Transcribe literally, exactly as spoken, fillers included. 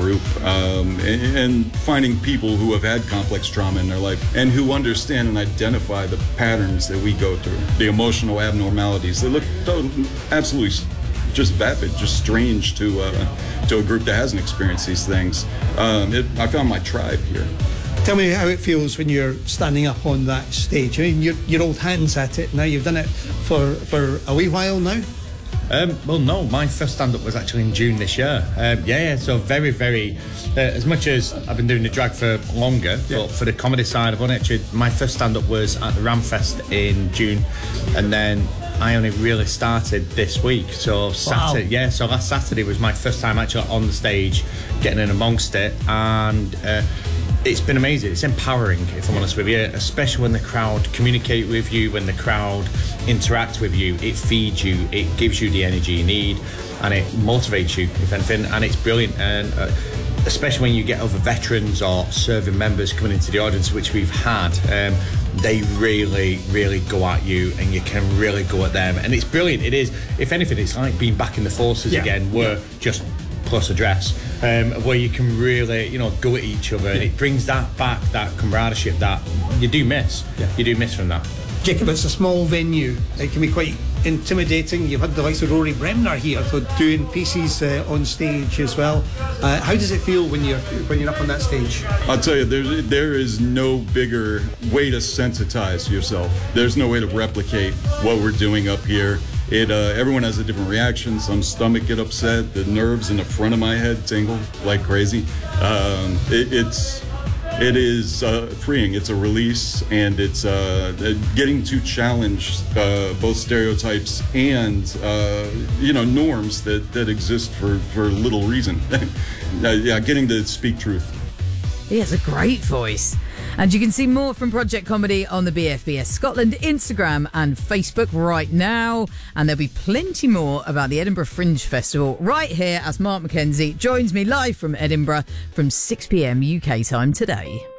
group, um, and, and finding people who have had complex trauma in their life and who understand and identify the patterns that we go through, the emotional abnormalities. They look totally, absolutely just vapid, just strange to uh, to a group that hasn't experienced these things. Um, it, I found my tribe here. Tell me how it feels when you're standing up on that stage. I mean, you're, you're old hands at it now. You've done it for, for a wee while now. Um, well, no, my first stand-up was actually in June this year. Um, yeah, yeah, so very, very... Uh, as much as I've been doing the drag for longer, yeah. but for the comedy side, I've only actually... My first stand-up was at the Ramfest in June, and then I only really started this week. So Saturday, wow. yeah, so last Saturday was my first time actually on the stage, getting in amongst it, and... Uh, It's been amazing. It's empowering, if I'm honest with you, especially when the crowd communicate with you, when the crowd interact with you. It feeds you, it gives you the energy you need, and it motivates you, if anything, and it's brilliant. And uh, especially when you get other veterans or serving members coming into the audience, which we've had, um, they really, really go at you, and you can really go at them. And it's brilliant. It is. If anything, it's like being back in the forces yeah. again, where yeah. just plus a dress, um, where you can really, you know, go at each other, and it brings that back, that camaraderie that you do miss. Yeah. You do miss from that. Jacob, it's a small venue. It can be quite intimidating. You've had the likes of Rory Bremner here so doing pieces uh, on stage as well. Uh, how does it feel when you're when you're up on that stage? I'll tell you, there there is no bigger way to sensitize yourself. There's no way to replicate what we're doing up here. It uh, everyone has a different reaction. Some stomach get upset. The nerves in the front of my head tingle like crazy. Um, it, it's it is uh, freeing. It's a release, and it's uh, getting to challenge uh, both stereotypes and uh, you know norms that, that exist for, for little reason. uh, yeah, getting to speak truth. He has a great voice. And you can see more from Project Comedy on the B F B S Scotland Instagram and Facebook right now. And there'll be plenty more about the Edinburgh Fringe Festival right here as Mark McKenzie joins me live from Edinburgh from six p.m. U K time today.